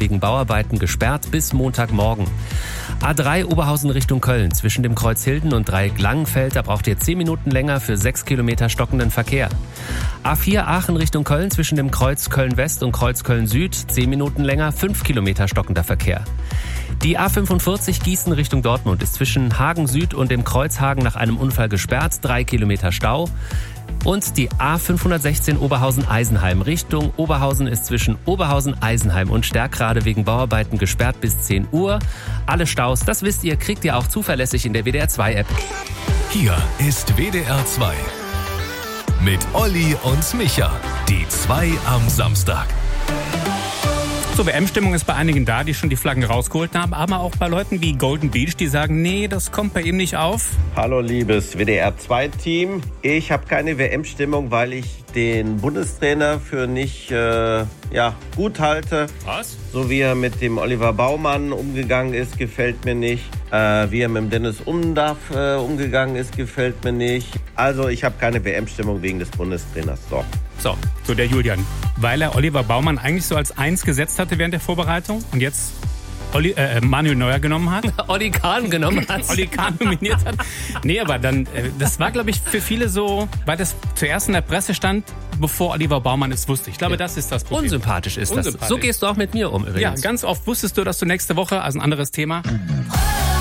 wegen Bauarbeiten gesperrt bis Montagmorgen. A3 Oberhausen Richtung Köln. Zwischen dem Kreuz Hilden und Dreieck-Langenfeld, da braucht ihr 10 Minuten länger für 6 Kilometer stockenden Verkehr. A4 Aachen Richtung Köln. Zwischen dem Kreuz Köln-West und Kreuz Köln-Süd 10 Minuten länger, 5 Kilometer stockender Verkehr. Die A45 Gießen Richtung Dortmund ist zwischen Hagen Süd und dem Kreuz Hagen nach einem Unfall gesperrt, 3 Kilometer Stau. Und die A516 Oberhausen-Eisenheim Richtung Oberhausen ist zwischen Oberhausen-Eisenheim und Stärkrade wegen Bauarbeiten gesperrt bis 10 Uhr. Alle Staus, das wisst ihr, kriegt ihr auch zuverlässig in der WDR 2 App. Hier ist WDR 2 mit Olli und Micha, die 2 am Samstag. So, WM-Stimmung ist bei einigen da, die schon die Flaggen rausgeholt haben, aber auch bei Leuten wie Golden Beach, die sagen, nee, das kommt bei ihm nicht auf. Hallo liebes WDR-2-Team. Ich habe keine WM-Stimmung, weil ich den Bundestrainer für nicht gut halte. Was? So wie er mit dem Oliver Baumann umgegangen ist, gefällt mir nicht. Wie er mit dem Dennis Undaff umgegangen ist, gefällt mir nicht. Also ich habe keine WM-Stimmung wegen des Bundestrainers. So der Julian, weil er Oliver Baumann eigentlich so als 1 gesetzt hatte während der Vorbereitung und jetzt Manuel Neuer genommen hat. Olli Kahn genommen hat. Olli Kahn nominiert hat. Nee, aber dann, das war, glaube ich, für viele so, weil das zuerst in der Presse stand, bevor Oliver Baumann es wusste. Ich glaube, das ist das Problem. Unsympathisch ist das. So gehst du auch mit mir um übrigens. Ja, ganz oft wusstest du, dass du nächste Woche, also ein anderes Thema,